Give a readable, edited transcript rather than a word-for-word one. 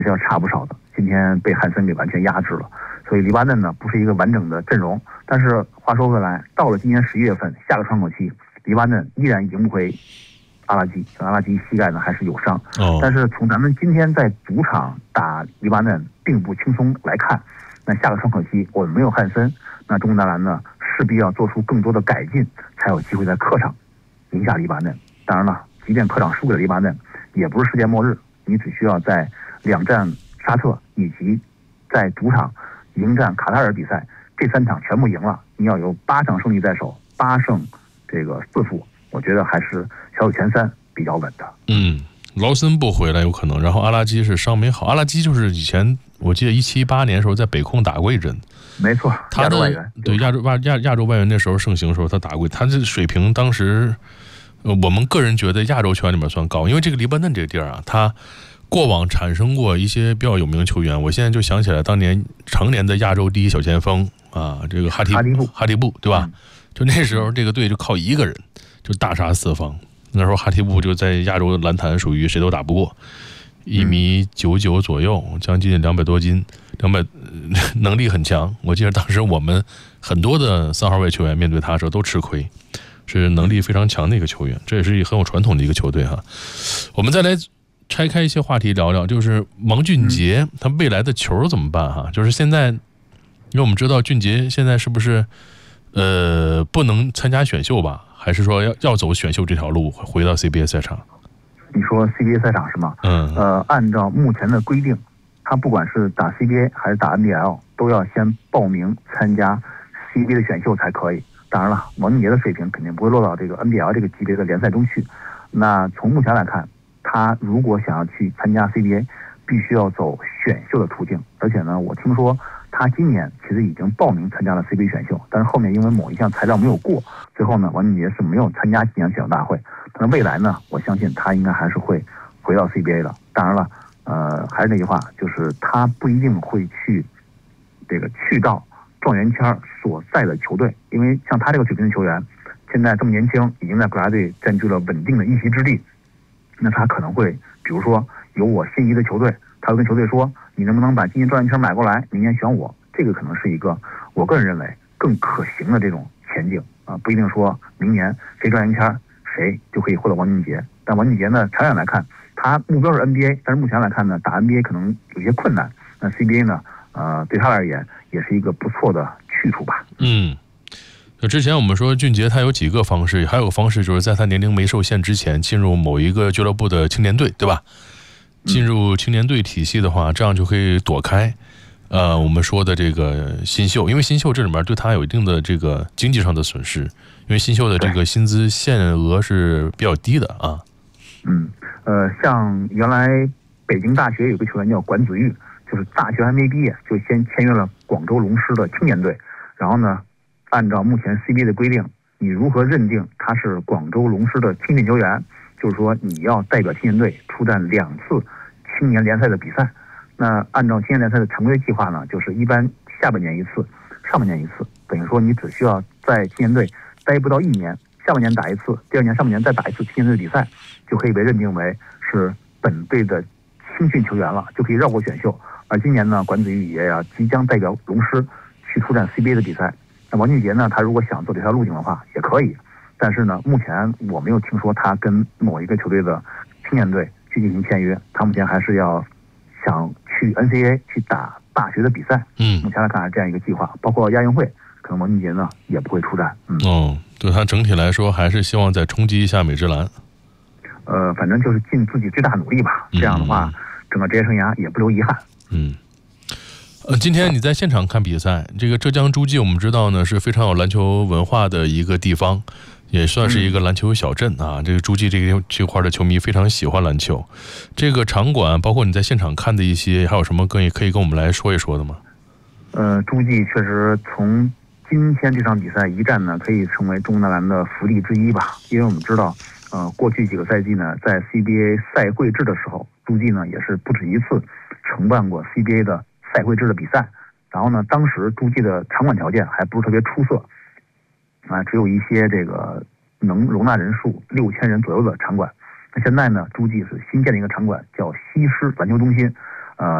是要差不少的。今天被汉森给完全压制了，所以黎巴嫩呢不是一个完整的阵容。但是话说回来，到了今年11月份，下个窗口期，黎巴嫩依然赢不回阿拉基，阿拉基膝盖呢还是有伤。但是从咱们今天在主场打黎巴嫩并不轻松来看，那下个窗口期我们没有汉森，那中国男篮呢势必要做出更多的改进，才有机会在客场赢下黎巴嫩。当然了，即便客场输给了黎巴嫩，也不是世界末日，你只需要在2战沙特以及在主场迎战卡塔尔比赛，这3场全部赢了，你要有8场胜利在手，8胜4负，我觉得还是小组前3比较稳的。 劳森不回来有可能，然后阿拉基是伤没好。阿拉基就是以前我记得17、18年的时候在北控打过一阵， 没错， 他的对亚洲外援那时候盛行的时候他打过，他这水平当时我们个人觉得亚洲球员里面算高，因为这个黎巴嫩这个地儿啊，他过往产生过一些比较有名的球员。我现在就想起来当年成年的亚洲第一小前锋啊，这个哈迪布对吧？就那时候这个队就靠一个人就大杀四方。那时候哈迪布就在亚洲篮坛属于谁都打不过，1.99米左右，将近200多斤，200能力很强。我记得当时我们很多的3号位球员面对他的时候都吃亏，是能力非常强的一个球员，这也是很有传统的一个球队哈。我们再来拆开一些话题聊聊，就是王俊杰他未来的球怎么办哈？就是现在，因为我们知道俊杰现在是不是不能参加选秀吧？还是说要走选秀这条路，回到 CBA 赛场？ 你说 CBA 赛场是吗？按照目前的规定，他不管是打 CBA 还是打 NBL， 都要先报名参加 CBA 的选秀才可以。当然了，王俊杰的水平肯定不会落到这个 NBL 这个级别的联赛中去。那从目前来看，他如果想要去参加 CBA， 必须要走选秀的途径。而且呢，我听说他今年其实已经报名参加了 CBA 选秀，但是后面因为某一项材料没有过，最后呢，王俊杰是没有参加今年选秀大会。但是未来呢，我相信他应该还是会回到 CBA 的。当然了，还是那句话，就是他不一定会去到状元签所在的球队，因为像他这个水平的球员，现在这么年轻，已经在国家队占据了稳定的一席之地。那他可能会，比如说有我心仪的球队，他会跟球队说，你能不能把今年状元签买过来，明年选我？这个可能是一个我个人认为更可行的这种前景啊，不一定说明年谁状元签谁就可以获得王俊杰。但王俊杰呢，长远来看，他目标是 NBA， 但是目前来看呢，打 NBA 可能有些困难。那 CBA 呢，对他而言也是一个不错的去处吧。 之前我们说俊杰他有几个方式，还有个方式就是在他年龄没受限之前进入某一个俱乐部的青年队，对吧？进入青年队体系的话，这样就可以躲开我们说的这个新秀，因为新秀这里面对他有一定的这个经济上的损失，因为新秀的这个薪资限额是比较低的啊。 像原来北京大学有个球员叫管子玉，就是大学还没毕业就先签约了广州龙狮的青年队，然后呢，按照目前 CBA 的规定，你如何认定他是广州龙狮的青训球员？就是说你要代表青年队出战2次青年联赛的比赛。那按照青年联赛的常规计划呢，就是一般下半年1次，上半年1次，等于说你只需要在青年队待不到1年，下半年打1次，第2年上半年再打1次青年队比赛，就可以被认定为是本队的青训球员了，就可以绕过选秀。而今年呢，管子玉也要即将代表龙狮去出战 CBA 的比赛。那王俊杰呢，他如果想走这条路径的话，也可以。但是呢，目前我没有听说他跟某一个球队的青年队去进行签约，他目前还是要想去 NCAA 去打大学的比赛。目前来看还是这样一个计划，包括亚运会，可能王俊杰呢也不会出战。 对他整体来说还是希望再冲击一下美职篮。 反正就是尽自己最大努力吧。这样的话，整个职业生涯也不留遗憾。 今天你在现场看比赛，这个浙江诸暨我们知道呢是非常有篮球文化的一个地方，也算是一个篮球小镇啊。这个诸暨这块的球迷非常喜欢篮球。这个场馆包括你在现场看的一些，还有什么可以跟我们来说一说的吗？ 诸暨确实从今天这场比赛一战呢，可以成为中国男篮的福地之一吧。因为我们知道，过去几个赛季呢，在 CBA 赛会制的时候，诸暨呢也是不止一次承办过 CBA 的赛会制的比赛。然后呢，当时诸暨的场馆条件还不是特别出色，只有一些这个能容纳人数6000人左右的场馆。那现在呢，诸暨是新建的一个场馆，叫西施篮球中心。